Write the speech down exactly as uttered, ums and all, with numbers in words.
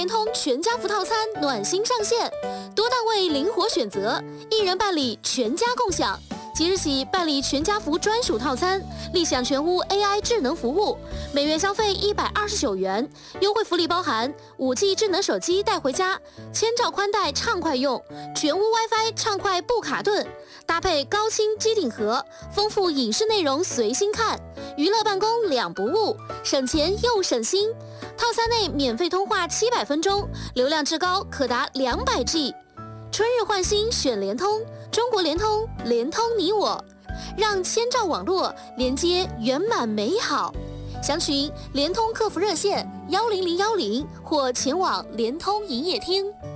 联通全家福套餐暖心上线，多档位灵活选择，一人办理全家共享。即日起办理全家福专属套餐，立享全屋 A I 智能服务，每月消费一百二十九元，优惠福利包含五 G 智能手机带回家，千兆宽带畅快用，全屋 WiFi 畅快不卡顿，搭配高清机顶盒，丰富影视内容随心看，娱乐办公两不误，省钱又省心。套餐内免费通话七百分钟，流量至高可达两百 G。春日换新选联通，中国联通，联通你我，让千兆网络连接圆满美好。详询联通客服热线幺零零幺零或前往联通营业厅。